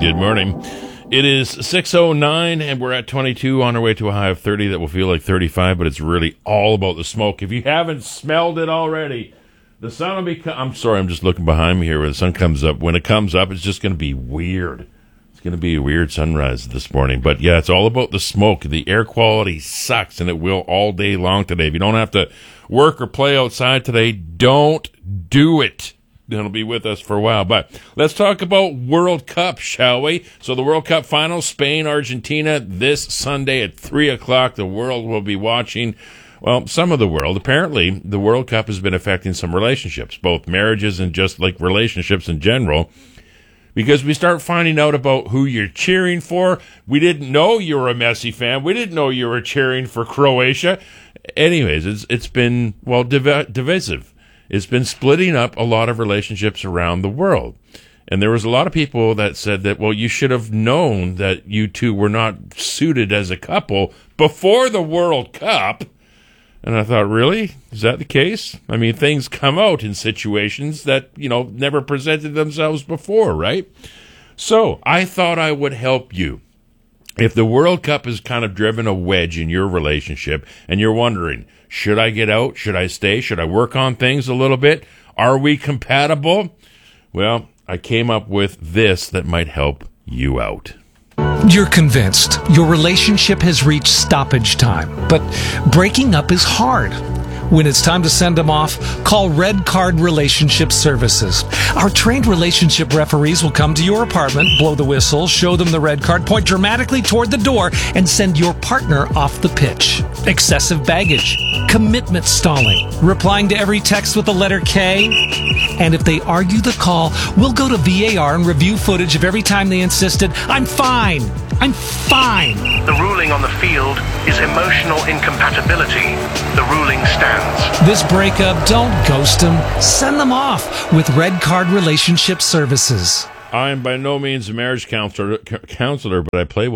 Good morning. It is 6:09 and we're at 22 on our way to a high of 30 that will feel like 35, but it's really all about the smoke. If you haven't smelled it already, the sun will be... I'm sorry, I'm just looking behind me here where the sun comes up. When it comes up, it's just going to be weird. It's going to be a weird sunrise this morning. But yeah, it's all about the smoke. The air quality sucks, and it will all day long today. If you don't have to work or play outside today, don't do it. It'll be with us for a while. But let's talk about World Cup, shall we? So the World Cup final, Spain, Argentina, this Sunday at 3 o'clock. The world will be watching. Well, some of the world. Apparently, the World Cup has been affecting some relationships, both marriages and just like relationships in general, because we start finding out about who you're cheering for. We didn't know you were a Messi fan. We didn't know you were cheering for Croatia. Anyways, it's been, well, divisive. It's been splitting up a lot of relationships around the world. And there was a lot of people that said that, well, you should have known that you two were not suited as a couple before the World Cup. And I thought, really? Is that the case? I mean, things come out in situations that, never presented themselves before, right? So I thought I would help you. If the World Cup has kind of driven a wedge in your relationship and you're wondering, should I get out? Should I stay? Should I work on things a little bit? Are we compatible? Well, I came up with this that might help you out. You're convinced your relationship has reached stoppage time, but breaking up is hard. When it's time to send them off, call Red Card Relationship Services. Our trained relationship referees will come to your apartment, blow the whistle, show them the red card, point dramatically toward the door, and send your partner off the pitch. Excessive baggage, commitment stalling, replying to every text with the letter K. And if they argue the call, we'll go to VAR and review footage of every time they insisted, I'm fine. I'm fine. The ruling on the field is emotional incompatibility. The ruling stands. This breakup, don't ghost them. Send them off with Red Card Relationship Services. I am by no means a marriage counselor, but I play one.